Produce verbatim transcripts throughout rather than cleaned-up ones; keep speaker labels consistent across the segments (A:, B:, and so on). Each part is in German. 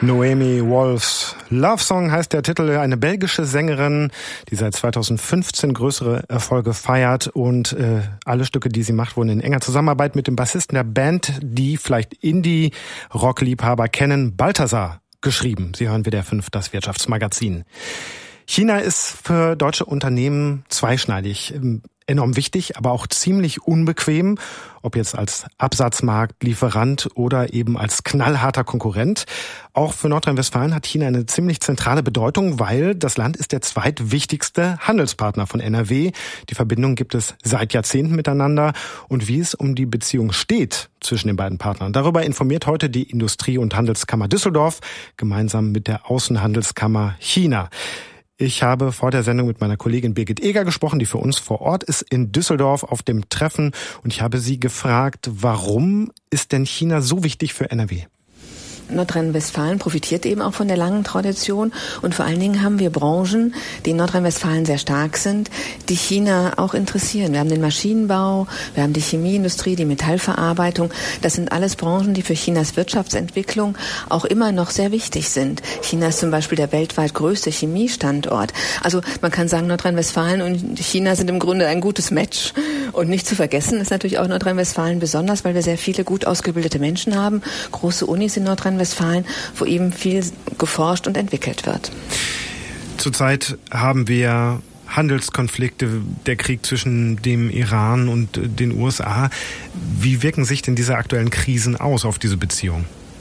A: Noemi Wolf's Love Song heißt der Titel, eine belgische Sängerin, die seit zweitausendfünfzehn größere Erfolge feiert und äh, alle Stücke, die sie macht, wurden in enger Zusammenarbeit mit dem Bassisten der Band, die vielleicht Indie-Rock-Liebhaber kennen, Balthasar, geschrieben. Sie hören W D R fünf, das Wirtschaftsmagazin. China ist für deutsche Unternehmen zweischneidig. Enorm wichtig, aber auch ziemlich unbequem, ob jetzt als Absatzmarkt, Lieferant oder eben als knallharter Konkurrent. Auch für Nordrhein-Westfalen hat China eine ziemlich zentrale Bedeutung, weil das Land ist der zweitwichtigste Handelspartner von N R W. Die Verbindung gibt es seit Jahrzehnten miteinander. Und wie es um die Beziehung steht zwischen den beiden Partnern, darüber informiert heute die Industrie- und Handelskammer Düsseldorf gemeinsam mit der Außenhandelskammer China. Ich habe vor der Sendung mit meiner Kollegin Birgit Eger gesprochen, die für uns vor Ort ist in Düsseldorf auf dem Treffen. Und ich habe sie gefragt, warum ist denn China so wichtig für N R W?
B: Nordrhein-Westfalen profitiert eben auch von der langen Tradition und vor allen Dingen haben wir Branchen, die in Nordrhein-Westfalen sehr stark sind, die China auch interessieren. Wir haben den Maschinenbau, wir haben die Chemieindustrie, die Metallverarbeitung. Das sind alles Branchen, die für Chinas Wirtschaftsentwicklung auch immer noch sehr wichtig sind. China ist zum Beispiel der weltweit größte Chemiestandort. Also man kann sagen, Nordrhein-Westfalen und China sind im Grunde ein gutes Match. Und nicht zu vergessen ist natürlich auch Nordrhein-Westfalen besonders, weil wir sehr viele gut ausgebildete Menschen haben, große Unis in Nordrhein-Westfalen, wo eben viel geforscht und entwickelt wird.
A: Zurzeit haben wir Handelskonflikte, der Krieg zwischen dem Iran und den U S A. Wie wirken sich denn diese aktuellen Krisen aus auf diese Beziehung?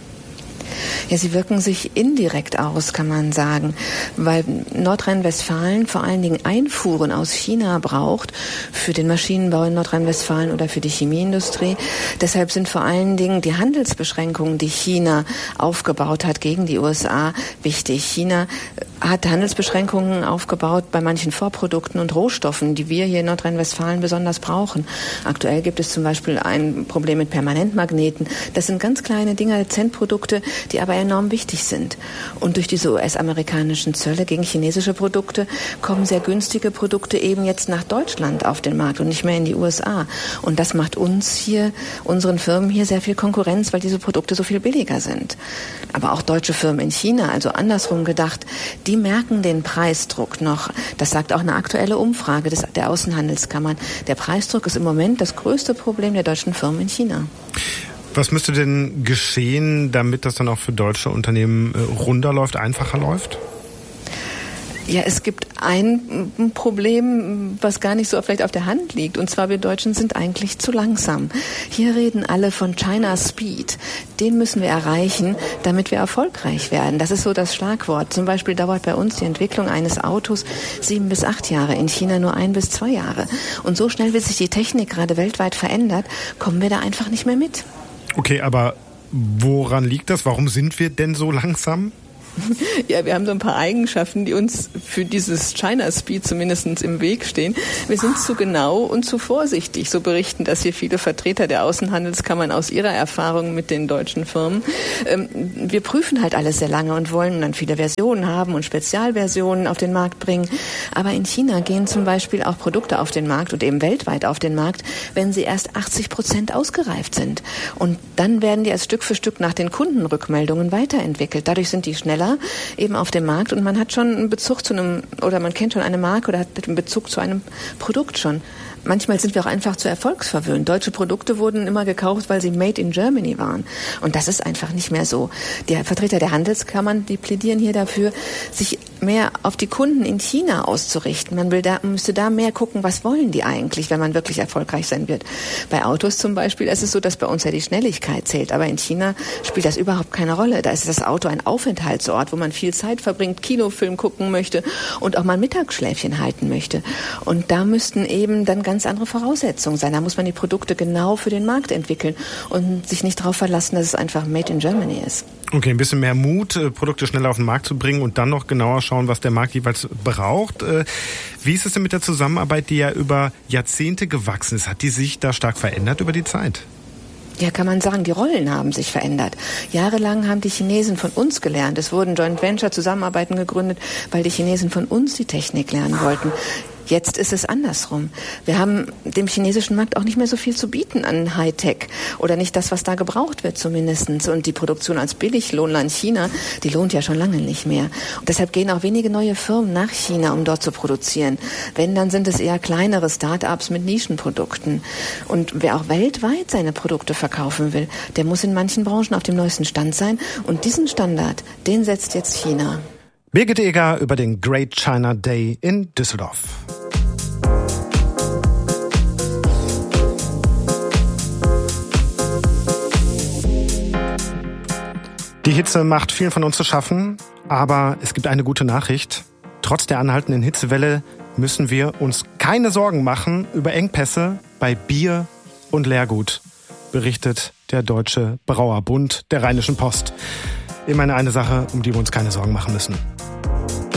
B: Ja, sie wirken sich indirekt aus, kann man sagen, weil Nordrhein-Westfalen vor allen Dingen Einfuhren aus China braucht für den Maschinenbau in Nordrhein-Westfalen oder für die Chemieindustrie. Deshalb sind vor allen Dingen die Handelsbeschränkungen, die China aufgebaut hat gegen die U S A, wichtig. China hat Handelsbeschränkungen aufgebaut bei manchen Vorprodukten und Rohstoffen, die wir hier in Nordrhein-Westfalen besonders brauchen. Aktuell gibt es zum Beispiel ein Problem mit Permanentmagneten. Das sind ganz kleine Dinger, Centprodukte, die aber enorm wichtig sind. Und durch diese U S-amerikanischen Zölle gegen chinesische Produkte kommen sehr günstige Produkte eben jetzt nach Deutschland auf den Markt und nicht mehr in die U S A. Und das macht uns hier, unseren Firmen hier sehr viel Konkurrenz, weil diese Produkte so viel billiger sind. Aber auch deutsche Firmen in China, also andersrum gedacht, die merken den Preisdruck noch. Das sagt auch eine aktuelle Umfrage des, der Außenhandelskammern. Der Preisdruck ist im Moment das größte Problem der deutschen Firmen in China.
A: Was müsste denn geschehen, damit das dann auch für deutsche Unternehmen runder läuft, einfacher läuft?
B: Ja, es gibt ein Problem, was gar nicht so vielleicht auf der Hand liegt. Und zwar, wir Deutschen sind eigentlich zu langsam. Hier reden alle von China Speed. Den müssen wir erreichen, damit wir erfolgreich werden. Das ist so das Schlagwort. Zum Beispiel dauert bei uns die Entwicklung eines Autos sieben bis acht Jahre, in China nur ein bis zwei Jahre. Und so schnell, wie sich die Technik gerade weltweit verändert, kommen wir da einfach nicht mehr mit.
A: Okay, aber woran liegt das? Warum sind wir denn so langsam?
B: Ja, wir haben so ein paar Eigenschaften, die uns für dieses China Speed zumindest im Weg stehen. Wir sind zu genau und zu vorsichtig. So berichten das hier viele Vertreter der Außenhandelskammern aus ihrer Erfahrung mit den deutschen Firmen. Wir prüfen halt alles sehr lange und wollen dann viele Versionen haben und Spezialversionen auf den Markt bringen. Aber in China gehen zum Beispiel auch Produkte auf den Markt und eben weltweit auf den Markt, wenn sie erst achtzig Prozent ausgereift sind. Und dann werden die als Stück für Stück nach den Kundenrückmeldungen weiterentwickelt. Dadurch sind die schneller eben auf dem Markt und man hat schon einen Bezug zu einem, oder man kennt schon eine Marke oder hat einen Bezug zu einem Produkt schon. Manchmal sind wir auch einfach zu erfolgsverwöhnt. Deutsche Produkte wurden immer gekauft, weil sie made in Germany waren. Und das ist einfach nicht mehr so. Die Vertreter der Handelskammern, die plädieren hier dafür, sich mehr auf die Kunden in China auszurichten. Man will da, man müsste da mehr gucken, was wollen die eigentlich, wenn man wirklich erfolgreich sein wird. Bei Autos zum Beispiel ist es so, dass bei uns ja die Schnelligkeit zählt. Aber in China spielt das überhaupt keine Rolle. Da ist das Auto ein Aufenthaltsort, wo man viel Zeit verbringt, Kinofilm gucken möchte und auch mal ein Mittagsschläfchen halten möchte. Und da müssten eben dann ganz ganz andere Voraussetzungen sein. Da muss man die Produkte genau für den Markt entwickeln und sich nicht darauf verlassen, dass es einfach made in Germany ist.
A: Okay, ein bisschen mehr Mut, Produkte schneller auf den Markt zu bringen und dann noch genauer schauen, was der Markt jeweils braucht. Wie ist es denn mit der Zusammenarbeit, die ja über Jahrzehnte gewachsen ist? Hat die sich da stark verändert über die Zeit?
B: Ja, kann man sagen, die Rollen haben sich verändert. Jahrelang haben die Chinesen von uns gelernt. Es wurden Joint Venture Zusammenarbeiten gegründet, weil die Chinesen von uns die Technik lernen wollten. Jetzt ist es andersrum. Wir haben dem chinesischen Markt auch nicht mehr so viel zu bieten an Hightech oder nicht das, was da gebraucht wird zumindest. Und die Produktion als Billiglohnland China, die lohnt ja schon lange nicht mehr. Und deshalb gehen auch wenige neue Firmen nach China, um dort zu produzieren. Wenn, dann sind es eher kleinere Start-ups mit Nischenprodukten. Und wer auch weltweit seine Produkte verkaufen will, der muss in manchen Branchen auf dem neuesten Stand sein. Und diesen Standard, den setzt jetzt China.
A: Birgit Eger über den Great China Day in Düsseldorf. Die Hitze macht vielen von uns zu schaffen, aber es gibt eine gute Nachricht. Trotz der anhaltenden Hitzewelle müssen wir uns keine Sorgen machen über Engpässe bei Bier und Leergut, berichtet der Deutsche Brauerbund der Rheinischen Post. Immerhin eine Sache, um die wir uns keine Sorgen machen müssen.